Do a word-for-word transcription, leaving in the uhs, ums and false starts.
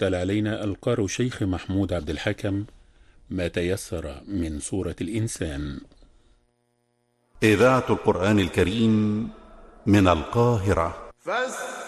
تلا علينا القارئ الشيخ محمود عبد الحكم ما تيسر من سورة الإنسان. إذاعة القرآن الكريم من القاهرة.